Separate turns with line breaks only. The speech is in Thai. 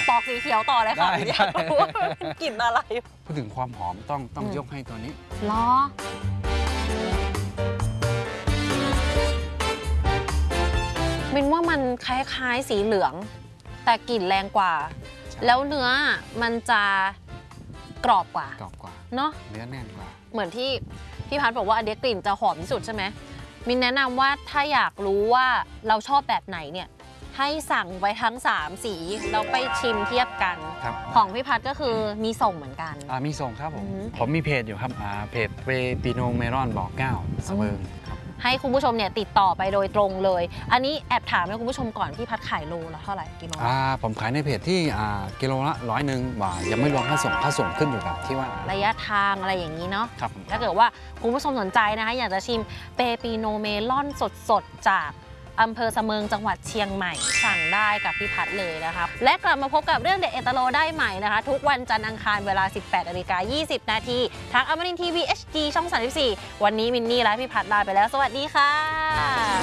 ปอกสีเขียวต่อเลยค่ะอยากรู้ว่าเป็นกลิ่นอะไร
พูดถึงความหอมต้องยกให้ตัวนี้
หรอมินว่ามันคล้ายๆสีเหลืองแต่กลิ่นแรงกว่าแล้วเนื้อมันจะกรอบกว่าเนาะ
เนื้อแน่นกว่า
เหมือนที่พี่พัฒน์บอกว่าอันนี้กลิ่นจะหอมที่สุดใช่ไหมมินแนะนำว่าถ้าอยากรู้ว่าเราชอบแบบไหนเนี่ยให้สั่งไว้ทั้ง3สีแล้วไปชิมเทียบกันของพี่พัฒน์ก็คือมีส่งเหมือนกัน
มีส่งครับผมมีเพจอยู่ครับเพจเปปิโนเมลอนบอก9เสมิง
ให้คุณผู้ชมเนี่ยติดต่อไปโดยตรงเลยอันนี้แอบถามให้คุณผู้ชมก่อนพี่พัฒน์ขายโลละเท่าไหร่กิโล
ผมขายในเพจที่กิโลละ101 บาทยังไม่รวมค่าส่งขึ้นอยู่กับที่ว่า
ระยะทางอะไรอย่างนี้เนาะ
ครับ
ถ้าเกิดว่าคุณผู้ชมสนใจนะคะอยากจะชิมเปปิโนเมลอนสดๆจากอำเภอเสมิงจังหวัดเชียงใหม่สั่งได้กับพี่พัฒน์เลยนะคะและกลับมาพบกับเรื่องเด็ดเอตโลได้ใหม่นะคะทุกวันจันทร์อังคารเวลา 18:20 นาทีทางอมรินทร์ทีวี HD ช่อง 34วันนี้มินนี่และพี่พัฒน์ลาไปแล้วสวัสดีค่ะ